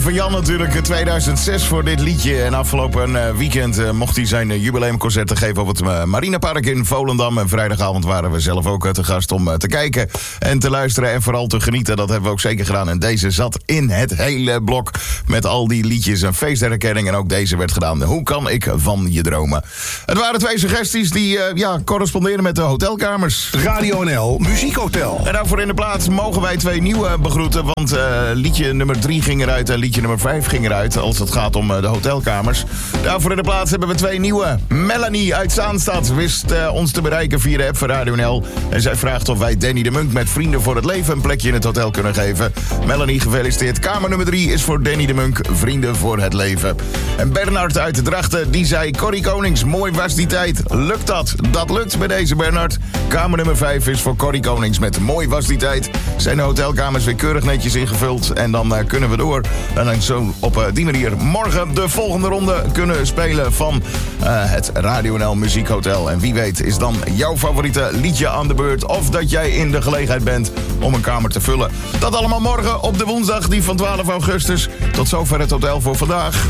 Van Jan natuurlijk, 2006 voor dit liedje. En afgelopen weekend mocht hij zijn jubileumconcert geven op het Marinepark in Volendam. En vrijdagavond waren we zelf ook te gast om te kijken en te luisteren en vooral te genieten. Dat hebben we ook zeker gedaan. En deze zat in het hele blok met al die liedjes. Een feestherkenning en ook deze werd gedaan. Hoe kan ik van je dromen? Het waren twee suggesties die corresponderen met de hotelkamers. Radio NL Muziekhotel. En daarvoor in de plaats mogen wij twee nieuwe begroeten. Want liedje nummer 3 ging eruit en liedje nummer 5 ging eruit als het gaat om de hotelkamers. Daarvoor in de plaats hebben we twee nieuwe. Melanie uit Zaanstad wist ons te bereiken via de app van Radio NL. En zij vraagt of wij Danny de Munk met Vrienden voor het Leven een plekje in het hotel kunnen geven. Melanie, gefeliciteerd. Kamer nummer 3 is voor Danny de Munk, Vrienden voor het Leven. En Bernard uit Drachten, die zei: Corrie Konings, mooi was die tijd. Lukt dat? Dat lukt bij deze Bernard. Kamer nummer 5 is voor Corrie Konings met Mooi was die tijd. Zijn de hotelkamers weer keurig netjes ingevuld. En dan kunnen we door. En dan zo op die manier morgen de volgende ronde kunnen spelen van het Radio NL Muziekhotel. En wie weet is dan jouw favoriete liedje aan de beurt. Of dat jij in de gelegenheid bent om een kamer te vullen. Dat allemaal morgen op de woensdag, die van 12 augustus. Tot zover het hotel voor vandaag.